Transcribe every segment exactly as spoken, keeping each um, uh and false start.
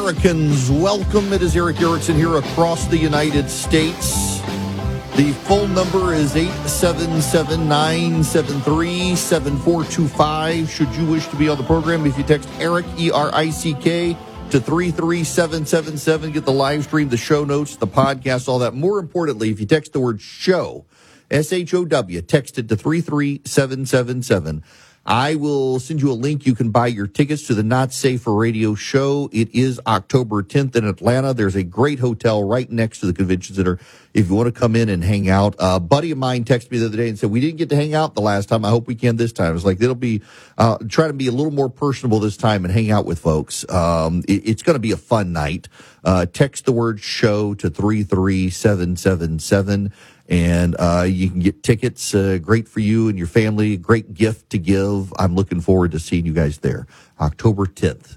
Americans, welcome. It is Erick Erickson here across the United States. The phone number is eight seven seven, nine seven three, seven four two five. Should you wish to be on the program, if you text Erick, E R I C K, to three three seven seven seven, get the live stream, the show notes, the podcast, all that. More importantly, if you text the word show, S H O W, text it to three three seven seven seven. I will send you a link. You can buy your tickets to the Not Safe for Radio show. It is October tenth in Atlanta. There's a great hotel right next to the convention center if you want to come in and hang out. A buddy of mine texted me the other day and said, we didn't get to hang out the last time. I hope we can this time. I was like, it'll be, uh, try to be a little more personable this time and hang out with folks. Um, it, it's going to be a fun night. Uh, text the word show to three three seven seven seven. And uh, you can get tickets. Uh, great for you and your family. Great gift to give. I'm looking forward to seeing you guys there. October tenth.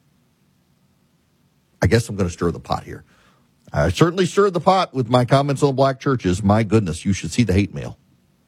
I guess I'm going to stir the pot here. I certainly stirred the pot with my comments on black churches. My goodness, you should see the hate mail.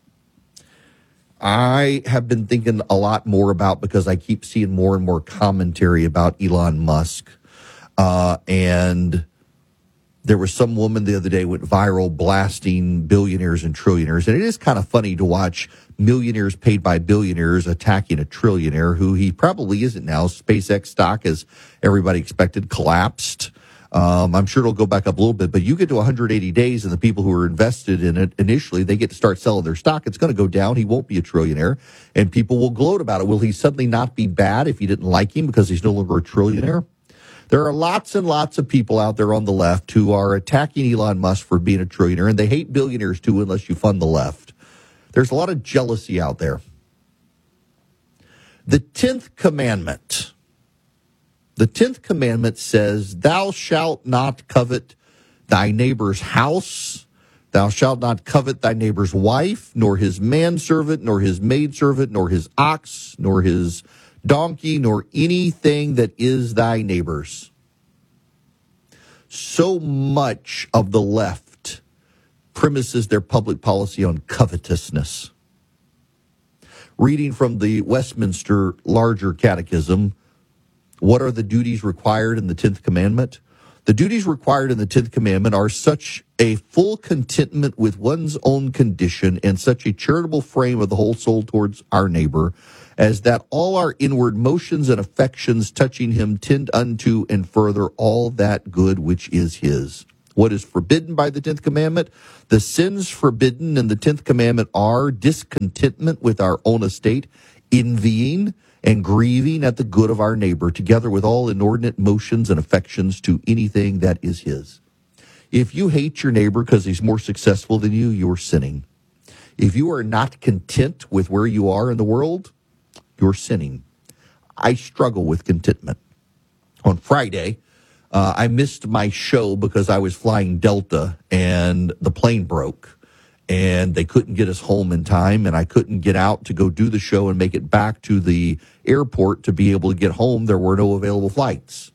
I have been thinking a lot more about, because I keep seeing more and more commentary about Elon Musk. Uh, and... There was some woman the other day went viral blasting billionaires and trillionaires. And it is kind of funny to watch millionaires paid by billionaires attacking a trillionaire who he probably isn't now. SpaceX stock, as everybody expected, collapsed. Um, I'm sure it'll go back up a little bit, but you get to one hundred eighty days and the people who are invested in it initially, they get to start selling their stock. It's going to go down. He won't be a trillionaire and people will gloat about it. Will he suddenly not be bad if you didn't like him because he's no longer a trillionaire? There are lots and lots of people out there on the left who are attacking Elon Musk for being a trillionaire, and they hate billionaires too unless you fund the left. There's a lot of jealousy out there. The tenth commandment. The tenth commandment says, thou shalt not covet thy neighbor's house. Thou shalt not covet thy neighbor's wife, nor his manservant, nor his maidservant, nor his ox, nor his donkey, nor anything that is thy neighbor's. So much of the left premises their public policy on covetousness. Reading from the Westminster Larger Catechism, what are the duties required in the tenth commandment? The duties required in the tenth commandment are such a full contentment with one's own condition and such a charitable frame of the whole soul towards our neighbor, as that all our inward motions and affections touching him tend unto and further all that good which is his. What is forbidden by the tenth commandment? The sins forbidden in the tenth commandment are discontentment with our own estate, envying and grieving at the good of our neighbor, together with all inordinate motions and affections to anything that is his. If you hate your neighbor because he's more successful than you, you're sinning. If you are not content with where you are in the world, you're sinning. I struggle with contentment. On Friday, uh, I missed my show because I was flying Delta and the plane broke and they couldn't get us home in time, and I couldn't get out to go do the show and make it back to the airport to be able to get home. There were no available flights.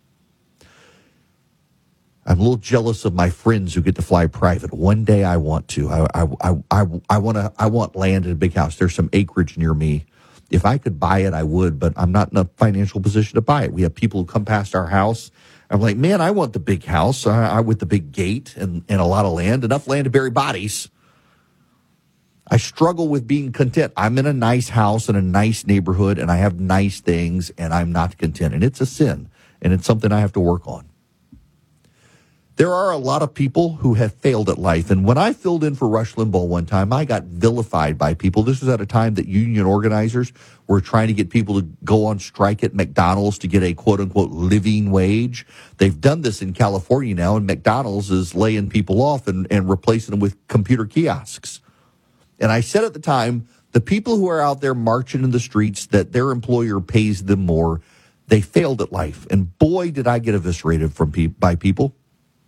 I'm a little jealous of my friends who get to fly private. One day I want to. I I I I, I want to. I want land in a big house. There's some acreage near me. If I could buy it, I would, but I'm not in a financial position to buy it. We have people who come past our house. I'm like, man, I want the big house I, I with the big gate and, and a lot of land, enough land to bury bodies. I struggle with being content. I'm in a nice house in a nice neighborhood, and I have nice things, and I'm not content. And it's a sin, and it's something I have to work on. There are a lot of people who have failed at life. And when I filled in for Rush Limbaugh one time, I got vilified by people. This was at a time that union organizers were trying to get people to go on strike at McDonald's to get a quote-unquote living wage. They've done this in California now, and McDonald's is laying people off and, and replacing them with computer kiosks. And I said at the time, the people who are out there marching in the streets that their employer pays them more, they failed at life. And boy, did I get eviscerated from pe- by people.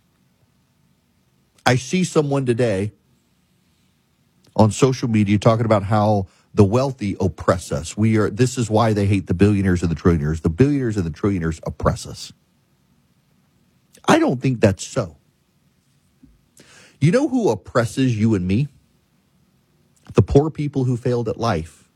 I see someone today on social media talking about how the wealthy oppress us. We are. This is why they hate the billionaires and the trillionaires. The billionaires and the trillionaires oppress us. I don't think that's so. You know who oppresses you and me? The poor people who failed at life.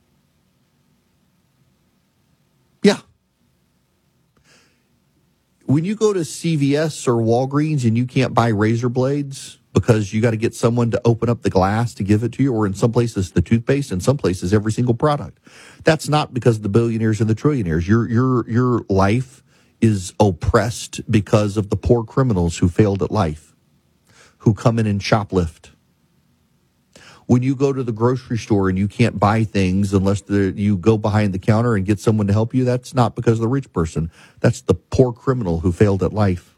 Yeah. when you go to C V S or Walgreens and you can't buy razor blades because you got to get someone to open up the glass to give it to you, or in some places the toothpaste, in some places every single product, that's not because of the billionaires and the trillionaires. Your your your life is oppressed because of the poor criminals who failed at life, who come in and shoplift. When you go to the grocery store and you can't buy things unless the, you go behind the counter and get someone to help you, that's not because of the rich person. That's the poor criminal who failed at life.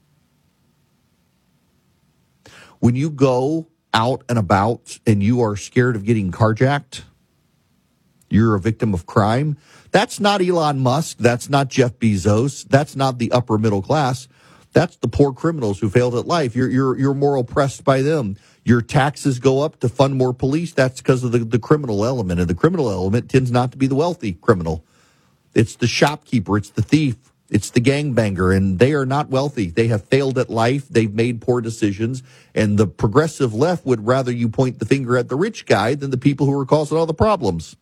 When you go out and about and you are scared of getting carjacked, you're a victim of crime. That's not Elon Musk. That's not Jeff Bezos. That's not the upper middle class. That's the poor criminals who failed at life. You're you're you're more oppressed by them. Your taxes go up to fund more police. That's because of the, the criminal element. And the criminal element tends not to be the wealthy criminal. It's the shopkeeper. It's the thief. It's the gangbanger. And they are not wealthy. They have failed at life. They've made poor decisions. And the progressive left would rather you point the finger at the rich guy than the people who are causing all the problems.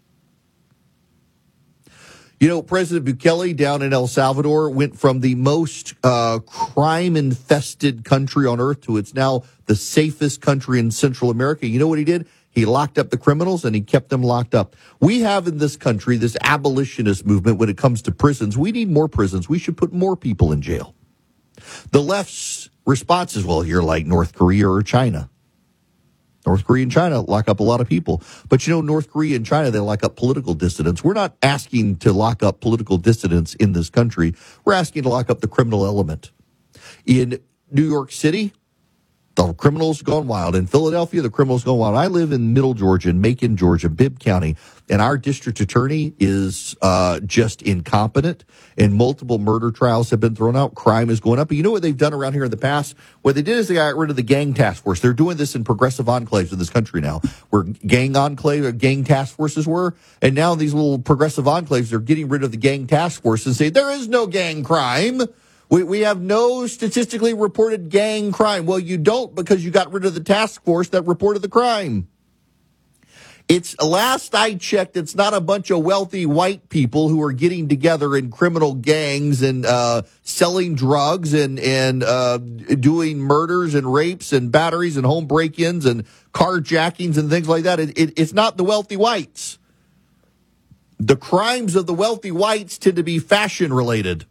You know, President Bukele down in El Salvador went from the most uh, crime-infested country on earth to it's now the safest country in Central America. You know what he did? He locked up the criminals and he kept them locked up. We have in this country this abolitionist movement when it comes to prisons. We need more prisons. We should put more people in jail. The left's response is, well, you're like North Korea or China. North Korea and China lock up a lot of people. But, you know, North Korea and China, they lock up political dissidents. We're not asking to lock up political dissidents in this country. We're asking to lock up the criminal element. In New York City, the criminals gone wild. In Philadelphia, the criminals gone wild. I live in Middle Georgia, in Macon, Georgia, Bibb County, and our district attorney is uh, just incompetent, and multiple murder trials have been thrown out. Crime is going up. But you know what they've done around here in the past? What they did is they got rid of the gang task force. They're doing this in progressive enclaves in this country now, where gang enclave or gang task forces were, and now these little progressive enclaves are getting rid of the gang task force and say there is no gang crime. We we have no statistically reported gang crime. Well, you don't because you got rid of the task force that reported the crime. It's, last I checked, it's not a bunch of wealthy white people who are getting together in criminal gangs and uh, selling drugs and, and uh, doing murders and rapes and batteries and home break-ins and carjackings and things like that. It, it, it's not the wealthy whites. The crimes of the wealthy whites tend to be fashion-related.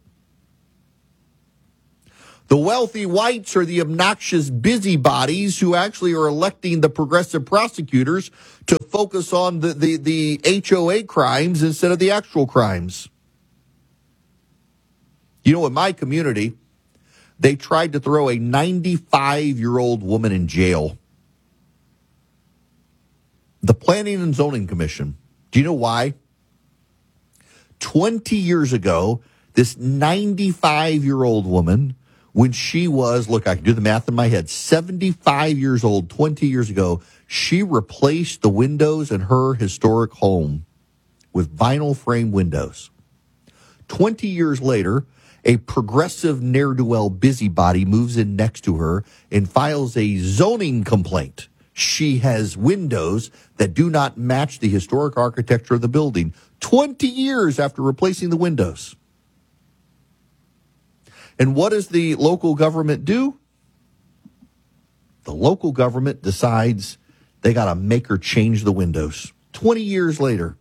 The wealthy whites are the obnoxious busybodies who actually are electing the progressive prosecutors to focus on the, the, the H O A crimes instead of the actual crimes. You know, in my community, they tried to throw a ninety-five-year-old woman in jail. The Planning and Zoning Commission. Do you know why? twenty years ago, this ninety-five-year-old woman, when she was, look, I can do the math in my head, seventy-five years old, twenty years ago, she replaced the windows in her historic home with vinyl frame windows. twenty years later, a progressive ne'er-do-well busybody moves in next to her and files a zoning complaint. She has windows that do not match the historic architecture of the building. twenty years after replacing the windows. And what does the local government do? The local government decides they got to make her change the windows. twenty years later.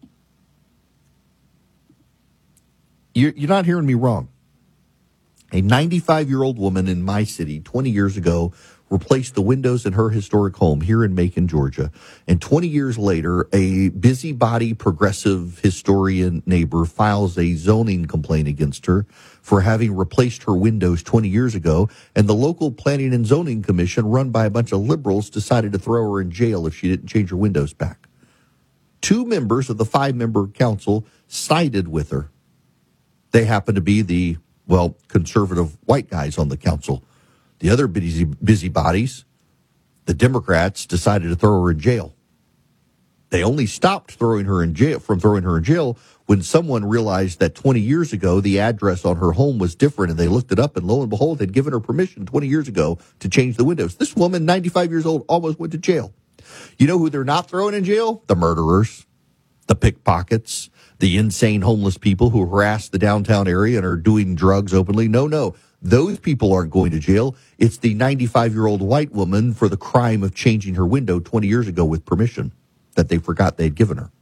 You're, you're not hearing me wrong. A ninety-five-year-old woman in my city twenty years ago replaced the windows in her historic home here in Macon, Georgia. And twenty years later, a busybody progressive historian neighbor files a zoning complaint against her for having replaced her windows twenty years ago. And the local Planning and Zoning Commission, run by a bunch of liberals, decided to throw her in jail if she didn't change her windows back. Two members of the five-member council sided with her. They happen to be the, well, conservative white guys on the council. The other busy busybodies, the Democrats, decided to throw her in jail. They only stopped throwing her in jail from throwing her in jail when someone realized that twenty years ago the address on her home was different, and they looked it up, and lo and behold, they'd given her permission twenty years ago to change the windows. This woman, ninety-five years old, almost went to jail. You know who they're not throwing in jail? The murderers, the pickpockets, the insane homeless people who harass the downtown area and are doing drugs openly. No, no. Those people aren't going to jail. It's the ninety-five-year-old white woman for the crime of changing her window twenty years ago with permission that they forgot they'd given her.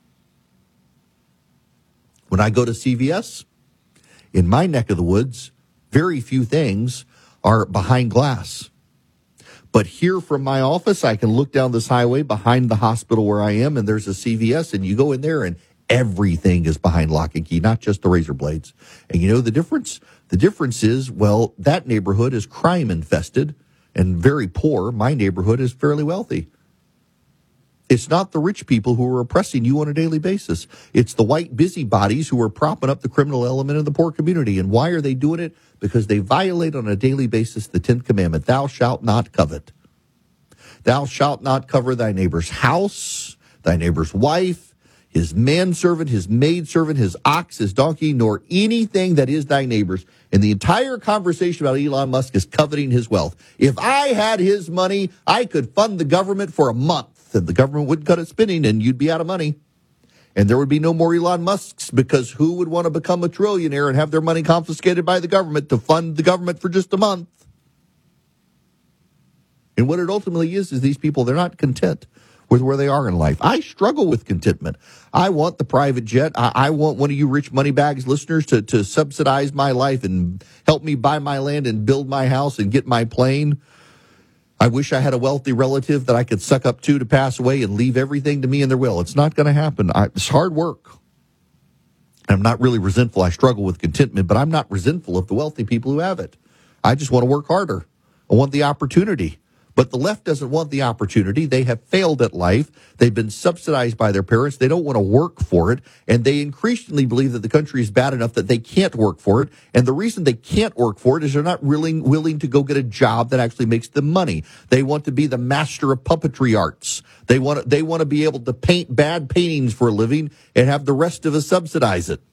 When I go to C V S, in my neck of the woods, very few things are behind glass. But here from my office, I can look down this highway behind the hospital where I am, and there's a C V S, and you go in there, and everything is behind lock and key, not just the razor blades. And you know the difference? The difference is, well, that neighborhood is crime infested and very poor. My neighborhood is fairly wealthy. It's not the rich people who are oppressing you on a daily basis. It's the white busybodies who are propping up the criminal element in the poor community. And why are they doing it? Because they violate on a daily basis the tenth commandment. Thou shalt not covet. Thou shalt not cover thy neighbor's house, thy neighbor's wife, his manservant, his maidservant, his ox, his donkey, nor anything that is thy neighbor's. And the entire conversation about Elon Musk is coveting his wealth. If I had his money, I could fund the government for a month, and the government wouldn't cut its spending, and you'd be out of money. And there would be no more Elon Musks, because who would want to become a trillionaire and have their money confiscated by the government to fund the government for just a month? And what it ultimately is, is these people, they're not content with where they are in life. I struggle with contentment. I want the private jet. I, I want one of you rich money bags listeners to, to subsidize my life and help me buy my land and build my house and get my plane. I wish I had a wealthy relative that I could suck up to to pass away and leave everything to me in their will. It's not going to happen. I, it's hard work. I'm not really resentful. I struggle with contentment, but I'm not resentful of the wealthy people who have it. I just want to work harder. I want the opportunity. But the left doesn't want the opportunity. They have failed at life. They've been subsidized by their parents. They don't want to work for it. And they increasingly believe that the country is bad enough that they can't work for it. And the reason they can't work for it is they're not really willing to go get a job that actually makes them money. They want to be the master of puppetry arts. They want to, they want to be able to paint bad paintings for a living and have the rest of us subsidize it.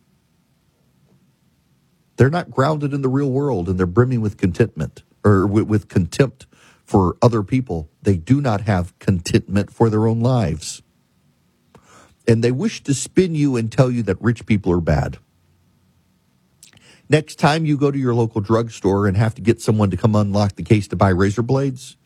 They're not grounded in the real world, and they're brimming with contentment or with, with contempt for other people. They do not have contentment for their own lives. And they wish to spin you and tell you that rich people are bad. Next time you go to your local drugstore and have to get someone to come unlock the case to buy razor blades,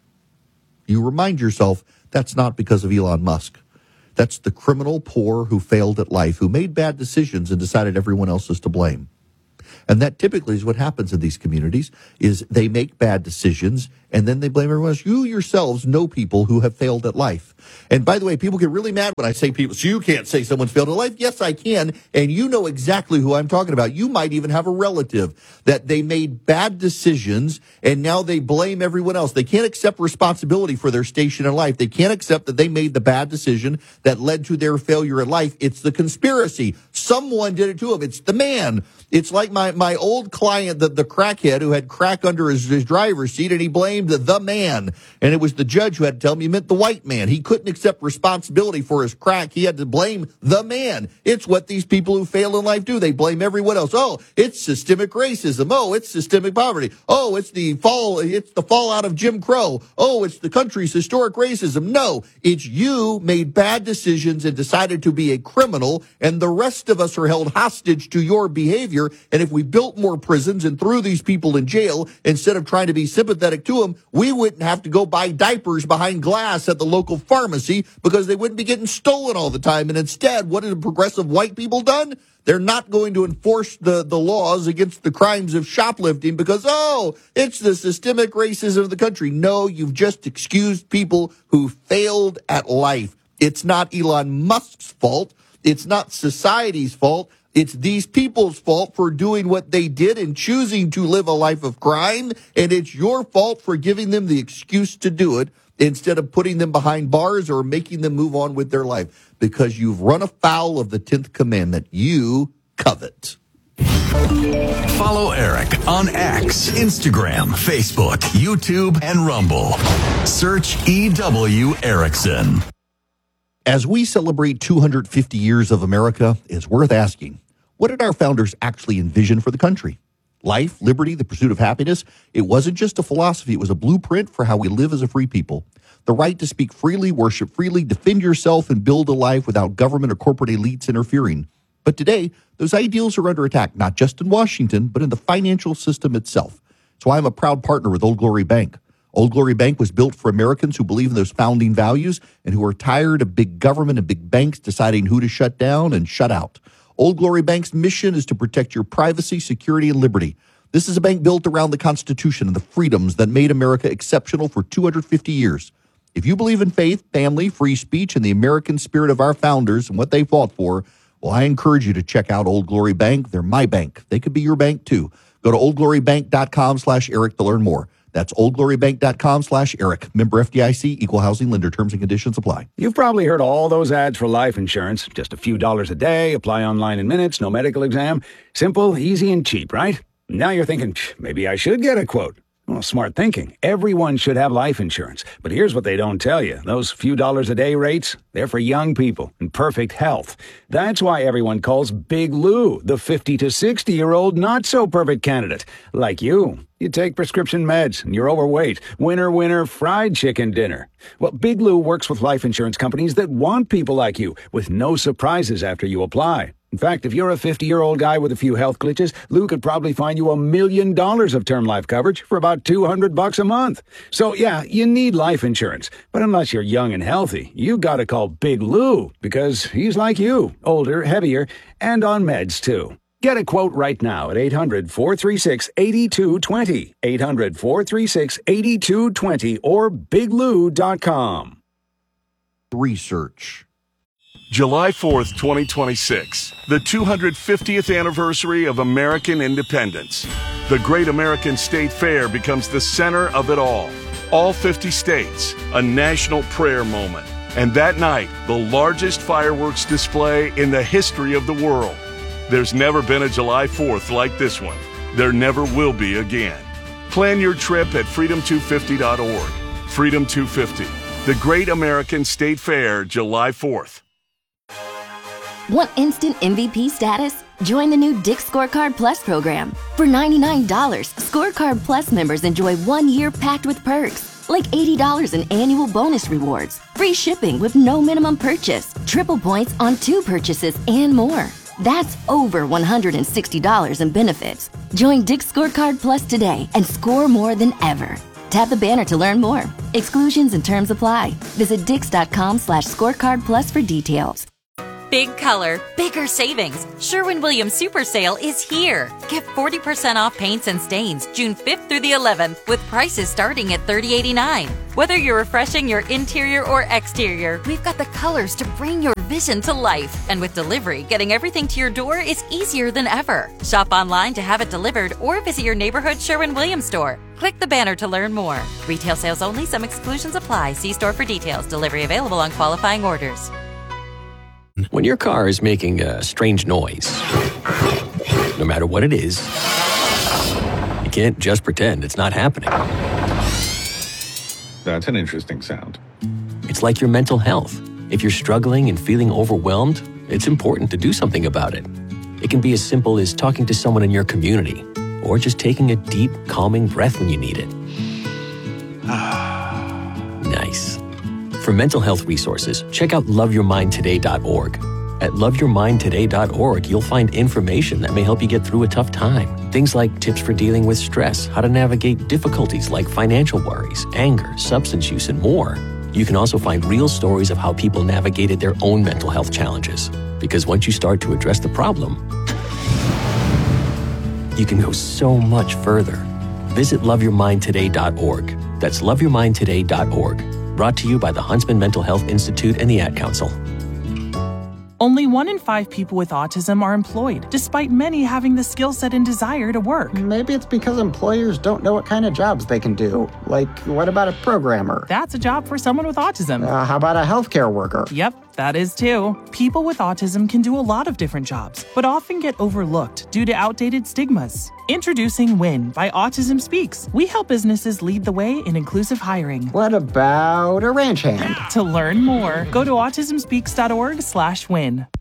you remind yourself that's not because of Elon Musk. That's the criminal poor who failed at life, who made bad decisions and decided everyone else is to blame. And that typically is what happens in these communities, is they make bad decisions and then they blame everyone else. You yourselves know people who have failed at life. And by the way, people get really mad when I say people, so you can't say someone's failed at life. Yes, I can. And you know exactly who I'm talking about. You might even have a relative that they made bad decisions and now they blame everyone else. They can't accept responsibility for their station in life. They can't accept that they made the bad decision that led to their failure in life. It's the conspiracy. Someone did it to them. It's the man. It's like my, my old client, the, the crackhead who had crack under his, his driver's seat, and he blamed the man. And it was the judge who had to tell him he meant the white man. He couldn't accept responsibility for his crack. He had to blame the man. It's what these people who fail in life do. They blame everyone else. Oh, it's systemic racism. Oh, it's systemic poverty. Oh, it's the fall, it's the fallout of Jim Crow. Oh, it's the country's historic racism. No, it's you made bad decisions and decided to be a criminal, and the rest of us are held hostage to your behavior. And if we built more prisons and threw these people in jail instead of trying to be sympathetic to them, we wouldn't have to go buy diapers behind glass at the local pharmacy because they wouldn't be getting stolen all the time. And instead, what have the progressive white people done? They're not going to enforce the, the laws against the crimes of shoplifting because, oh, it's the systemic racism of the country. No, you've just excused people who failed at life. It's not Elon Musk's fault. It's not society's fault. It's these people's fault for doing what they did and choosing to live a life of crime. And it's your fault for giving them the excuse to do it instead of putting them behind bars or making them move on with their life, because you've run afoul of the tenth commandment. You covet. Follow Eric on X, Instagram, Facebook, YouTube, and Rumble. Search E W Erickson. As we celebrate two hundred fifty years of America, it's worth asking, what did our founders actually envision for the country? Life, liberty, the pursuit of happiness. It wasn't just a philosophy. It was a blueprint for how we live as a free people. The right to speak freely, worship freely, defend yourself, and build a life without government or corporate elites interfering. But today, those ideals are under attack, not just in Washington, but in the financial system itself. That's why I'm a proud partner with Old Glory Bank. Old Glory Bank was built for Americans who believe in those founding values and who are tired of big government and big banks deciding who to shut down and shut out. Old Glory Bank's mission is to protect your privacy, security, and liberty. This is a bank built around the Constitution and the freedoms that made America exceptional for two hundred fifty years. If you believe in faith, family, free speech, and the American spirit of our founders and what they fought for, well, I encourage you to check out Old Glory Bank. They're my bank. They could be your bank, too. Go to oldglorybank.com slash Eric to learn more. That's oldglorybank.com slash Eric. Member F D I C, Equal Housing Lender. Terms and conditions apply. You've probably heard all those ads for life insurance. Just a few dollars a day, apply online in minutes, no medical exam. Simple, easy, and cheap, right? Now you're thinking, maybe I should get a quote. Well, smart thinking. Everyone should have life insurance. But here's what they don't tell you. Those few dollars a day rates, they're for young people in perfect health. That's why everyone calls Big Lou the fifty to sixty-year-old not-so-perfect candidate. Like you. You take prescription meds and you're overweight. Winner, winner, fried chicken dinner. Well, Big Lou works with life insurance companies that want people like you with no surprises after you apply. In fact, if you're a fifty-year-old guy with a few health glitches, Lou could probably find you a million dollars of term life coverage for about two hundred bucks a month. So, yeah, you need life insurance. But unless you're young and healthy, you gotta call Big Lou because he's like you, older, heavier, and on meds, too. Get a quote right now at eight hundred, four three six, eight two two zero, eight hundred, four three six, eight two two zero, or big lou dot com. Research. July fourth, twenty twenty-six, the two hundred fiftieth anniversary of American independence. The Great American State Fair becomes the center of it all. All fifty states, a national prayer moment. And that night, the largest fireworks display in the history of the world. There's never been a July fourth like this one. There never will be again. Plan your trip at freedom two fifty dot org. Freedom two fifty, the Great American State Fair, July fourth. Want instant M V P status? Join the new Dick's Scorecard Plus program. For ninety-nine dollars, Scorecard Plus members enjoy one year packed with perks, like eighty dollars in annual bonus rewards, free shipping with no minimum purchase, triple points on two purchases, and more. That's over one hundred sixty dollars in benefits. Join Dick's Scorecard Plus today and score more than ever. Tap the banner to learn more. Exclusions and terms apply. Visit dix.com slash scorecard plus for details. Big color, bigger savings. Sherwin-Williams Super Sale is here. Get forty percent off paints and stains June fifth through the eleventh with prices starting at thirty eighty-nine. Whether you're refreshing your interior or exterior, we've got the colors to bring your vision to life. And with delivery, getting everything to your door is easier than ever. Shop online to have it delivered or visit your neighborhood Sherwin-Williams store. Click the banner to learn more. Retail sales only. Some exclusions apply. See store for details. Delivery available on qualifying orders. When your car is making a strange noise, no matter what it is, you can't just pretend it's not happening. That's an interesting sound. It's like your mental health. If you're struggling and feeling overwhelmed, it's important to do something about it. It can be as simple as talking to someone in your community, or just taking a deep, calming breath when you need it. Nice. For mental health resources, check out love your mind today dot org. At love your mind today dot org, you'll find information that may help you get through a tough time. Things like tips for dealing with stress, how to navigate difficulties like financial worries, anger, substance use, and more. You can also find real stories of how people navigated their own mental health challenges. Because once you start to address the problem, you can go so much further. Visit love your mind today dot org. That's love your mind today dot org. Brought to you by the Huntsman Mental Health Institute and the Ad Council. Only one in five people with autism are employed, despite many having the skill set and desire to work. Maybe it's because employers don't know what kind of jobs they can do. Like, what about a programmer? That's a job for someone with autism. Uh, how about a healthcare worker? Yep, that is too. People with autism can do a lot of different jobs, but often get overlooked due to outdated stigmas. Introducing WIN by Autism Speaks. We help businesses lead the way in inclusive hiring. What about a ranch hand? To learn more, go to autism speaks dot org slash win.